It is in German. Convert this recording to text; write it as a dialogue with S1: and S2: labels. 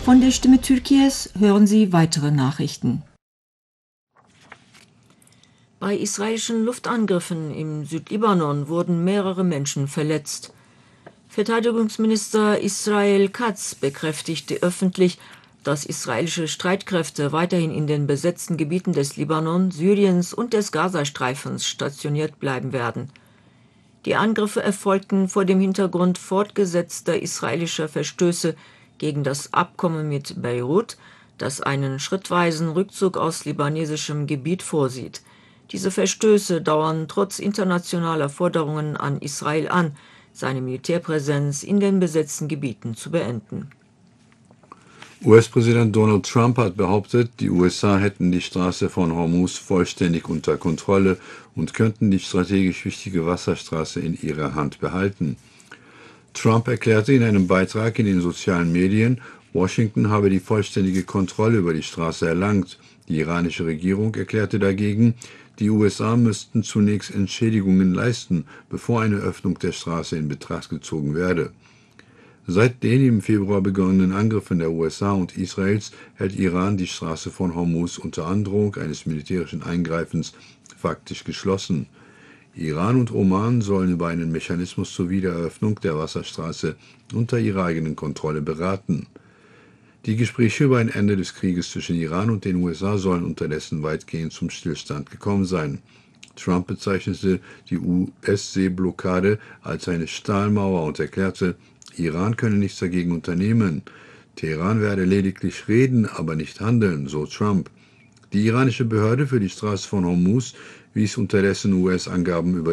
S1: Von der Stimme Türkiye's hören Sie weitere Nachrichten. Bei israelischen Luftangriffen im Südlibanon wurden mehrere Menschen verletzt. Verteidigungsminister Israel Katz bekräftigte öffentlich, dass israelische Streitkräfte weiterhin in den besetzten Gebieten des Libanon, Syriens und des Gazastreifens stationiert bleiben werden. Die Angriffe erfolgten vor dem Hintergrund fortgesetzter israelischer Verstöße gegen das Abkommen mit Beirut, das einen schrittweisen Rückzug aus libanesischem Gebiet vorsieht. Diese Verstöße dauern trotz internationaler Forderungen an Israel an, seine Militärpräsenz in den besetzten Gebieten zu beenden.
S2: US-Präsident Donald Trump hat behauptet, die USA hätten die Straße von Hormuz vollständig unter Kontrolle und könnten die strategisch wichtige Wasserstraße in ihrer Hand behalten. Trump erklärte in einem Beitrag in den sozialen Medien, Washington habe die vollständige Kontrolle über die Straße erlangt. Die iranische Regierung erklärte dagegen, die USA müssten zunächst Entschädigungen leisten, bevor eine Öffnung der Straße in Betracht gezogen werde. Seit den im Februar begonnenen Angriffen der USA und Israels hält Iran die Straße von Hormuz unter Androhung eines militärischen Eingreifens faktisch geschlossen. Iran und Oman sollen über einen Mechanismus zur Wiedereröffnung der Wasserstraße unter ihrer eigenen Kontrolle beraten. Die Gespräche über ein Ende des Krieges zwischen Iran und den USA sollen unterdessen weitgehend zum Stillstand gekommen sein. Trump bezeichnete die US-Seeblockade als eine Stahlmauer und erklärte, Iran könne nichts dagegen unternehmen. Teheran werde lediglich reden, aber nicht handeln, so Trump. Die iranische Behörde für die Straße von Hormuz wies unterdessen US-Angaben über